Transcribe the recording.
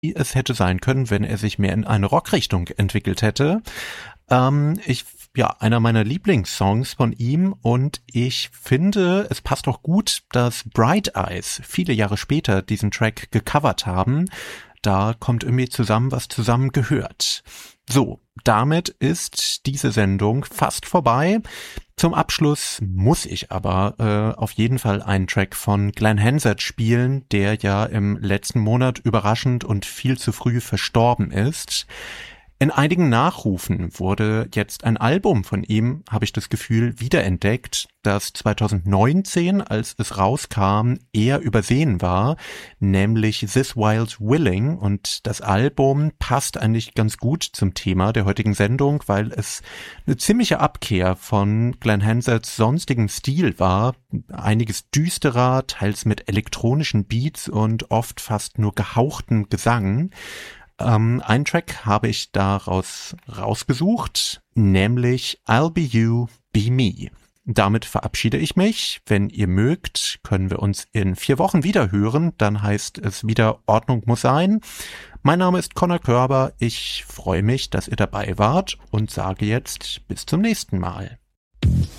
es hätte sein können, wenn er sich mehr in eine Rockrichtung entwickelt hätte. Einer meiner Lieblingssongs von ihm, und ich finde, es passt auch gut, dass Bright Eyes viele Jahre später diesen Track gecovert haben. Da kommt irgendwie zusammen, was zusammen gehört. So, damit ist diese Sendung fast vorbei. Zum Abschluss muss ich aber auf jeden Fall einen Track von Glenn Hansard spielen, der ja im letzten Monat überraschend und viel zu früh verstorben ist. In einigen Nachrufen wurde jetzt ein Album von ihm, habe ich das Gefühl, wiederentdeckt, das 2019, als es rauskam, eher übersehen war, nämlich This Wild Willing. Und das Album passt eigentlich ganz gut zum Thema der heutigen Sendung, weil es eine ziemliche Abkehr von Glenn Hansards sonstigem Stil war. Einiges düsterer, teils mit elektronischen Beats und oft fast nur gehauchten Gesang. Einen Track habe ich daraus rausgesucht, nämlich I'll Be You, Be Me. Damit verabschiede ich mich. Wenn ihr mögt, können wir uns in 4 Wochen wieder hören. Dann heißt es wieder Ordnung muss sein. Mein Name ist Conor Körber. Ich freue mich, dass ihr dabei wart und sage jetzt bis zum nächsten Mal.